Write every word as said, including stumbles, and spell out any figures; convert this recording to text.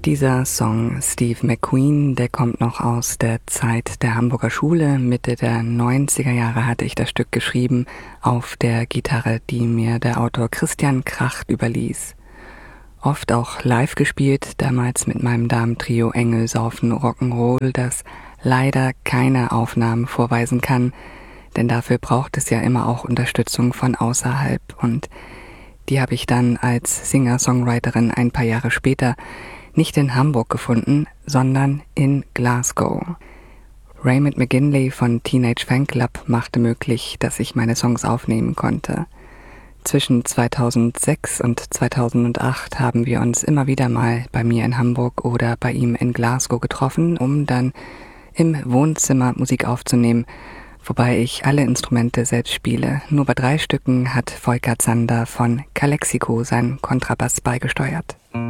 Dieser Song Steve McQueen, der kommt noch aus der Zeit der Hamburger Schule. Mitte der neunziger Jahre hatte ich das Stück geschrieben auf der Gitarre, die mir der Autor Christian Kracht überließ. Oft auch live gespielt, damals mit meinem Damentrio Engel saufen Rock'n'Roll, das leider keine Aufnahmen vorweisen kann, denn dafür braucht es ja immer auch Unterstützung von außerhalb, und die habe ich dann als Singer-Songwriterin ein paar Jahre später nicht in Hamburg gefunden, sondern in Glasgow. Raymond McGinley von Teenage Fanclub machte möglich, dass ich meine Songs aufnehmen konnte. Zwischen zweitausendsechs und zweitausendacht haben wir uns immer wieder mal bei mir in Hamburg oder bei ihm in Glasgow getroffen, um dann im Wohnzimmer Musik aufzunehmen, wobei ich alle Instrumente selbst spiele. Nur bei drei Stücken hat Volker Zander von Calexico seinen Kontrabass beigesteuert.